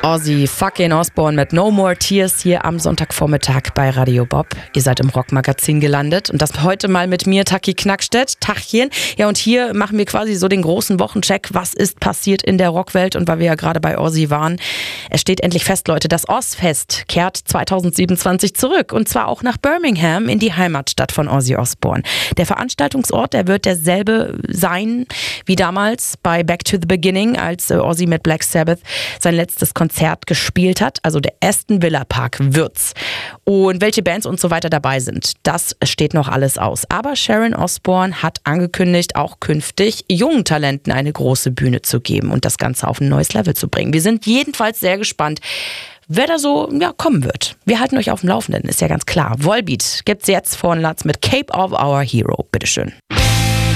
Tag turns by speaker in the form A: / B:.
A: Ozzy fucking Osbourne mit No More Tears hier am Sonntagvormittag bei Radio Bob. Ihr seid im Rockmagazin gelandet und das heute mal mit mir, Taki Knackstedt. Tachchen. Ja, und hier machen wir quasi so den großen Wochencheck. Was ist passiert in der Rockwelt? Und weil wir ja gerade bei Ozzy waren, es steht endlich fest, Leute, das Ozzfest kehrt 2027 zurück. Und zwar auch nach Birmingham in die Heimatstadt von Ozzy Osbourne. Der Veranstaltungsort, der wird derselbe sein wie damals bei Back to the Beginning, als Ozzy mit Black Sabbath sein letztes Konzert gespielt hat, also der Aston Villa Park wird's. Und welche Bands und so weiter dabei sind, das steht noch alles aus. Aber Sharon Osbourne hat angekündigt, auch künftig jungen Talenten eine große Bühne zu geben und das Ganze auf ein neues Level zu bringen. Wir sind jedenfalls sehr gespannt, wer da so kommen wird. Wir halten euch auf dem Laufenden, ist ja ganz klar. Volbeat gibt's jetzt von Latz mit Cape of Our Hero. Bitteschön.